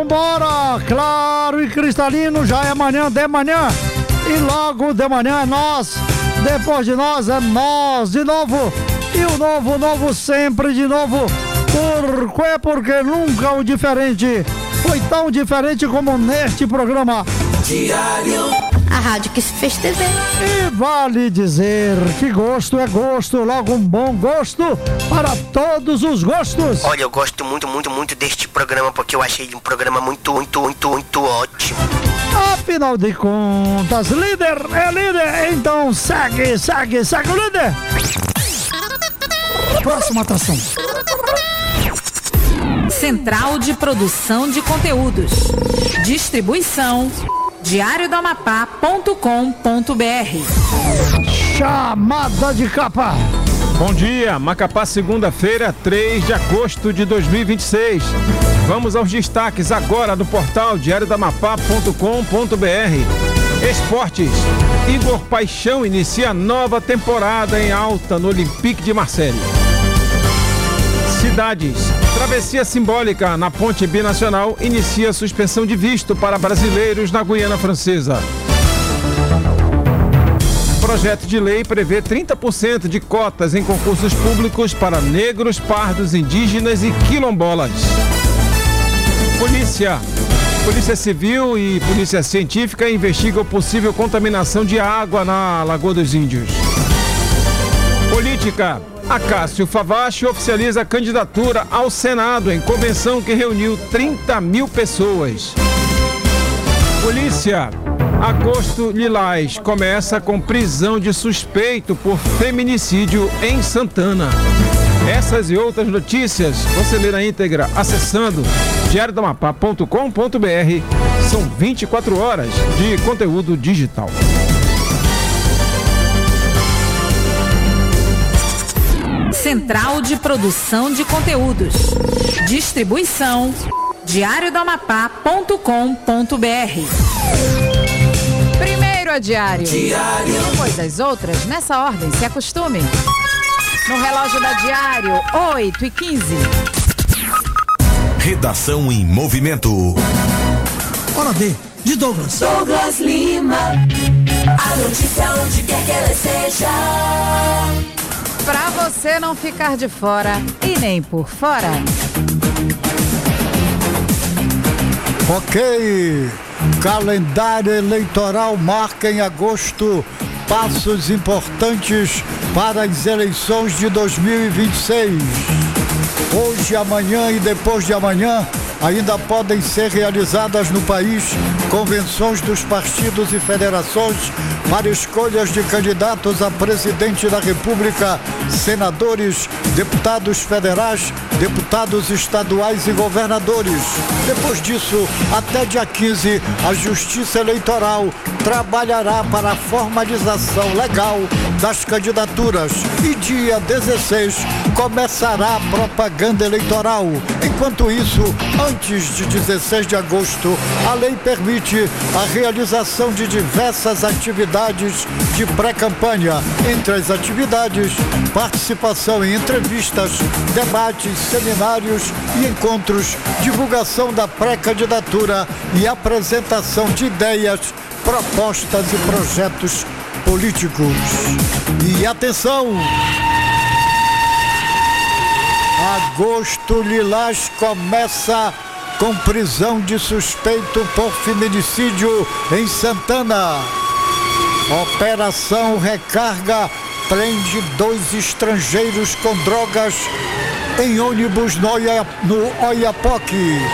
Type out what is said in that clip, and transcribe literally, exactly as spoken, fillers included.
Bora, claro e cristalino, já é manhã de manhã. E logo de manhã é nós, depois de nós é nós de novo. E o novo, novo sempre de novo. Por quê? Porque nunca o diferente foi tão diferente como neste programa Diário. A rádio que se fez T V. E vale dizer que gosto é gosto, logo um bom gosto para todos os gostos. Olha, eu gosto muito, muito, muito deste programa porque eu achei um programa muito, muito, muito, muito ótimo. Afinal de contas, líder é líder, então segue, segue, segue o líder. Próxima atração. Central de Produção de Conteúdos. Distribuição diário do amapá ponto com ponto b r. Chamada de capa. Bom dia, Macapá, segunda-feira, três de agosto de dois mil e vinte e seis. Vamos aos destaques agora do portal diário do amapá ponto com ponto b r. Esportes. Igor Paixão inicia nova temporada em alta no Olympique de Marseille. Cidades. Travessia simbólica na ponte binacional inicia suspensão de visto para brasileiros na Guiana Francesa. Projeto de lei prevê trinta por cento de cotas em concursos públicos para negros, pardos, indígenas e quilombolas. Polícia. Polícia Civil e Polícia Científica investigam possível contaminação de água na Lagoa dos Índios. Política. Acácio Favache oficializa a candidatura ao Senado em convenção que reuniu trinta mil pessoas. Polícia. Agosto Lilás começa com prisão de suspeito por feminicídio em Santana. Essas e outras notícias você lê na íntegra acessando diário do amapá ponto com ponto b r. São vinte e quatro horas de conteúdo digital. Central de Produção de Conteúdos. Distribuição diário do amapá ponto com ponto b r. Primeiro a diário. Diário. Depois as outras, nessa ordem, se acostumem. No relógio da Diário, oito e quinze. Redação em movimento. Hora D, de Douglas. Douglas Lima. A notícia onde quer que ela esteja. Pra você não ficar de fora e nem por fora. Ok. Calendário eleitoral marca em agosto passos importantes para as eleições de dois mil e vinte e seis. Hoje, amanhã e depois de amanhã ainda podem ser realizadas no país convenções dos partidos e federações para escolhas de candidatos a presidente da República, senadores, deputados federais, deputados estaduais e governadores. Depois disso, até dia quinze, a Justiça Eleitoral trabalhará para a formalização legal das candidaturas e dia dezesseis começará a propaganda eleitoral. Enquanto isso, antes de dezesseis de agosto, a lei permite a realização de diversas atividades de pré-campanha. Entre as atividades, participação em entrevistas, debates, seminários e encontros, divulgação da pré-candidatura e apresentação de ideias, propostas e projetos políticos. E atenção! Agosto Lilás começa com prisão de suspeito por feminicídio em Santana. Operação Recarga prende dois estrangeiros com drogas em ônibus no Oiapoque.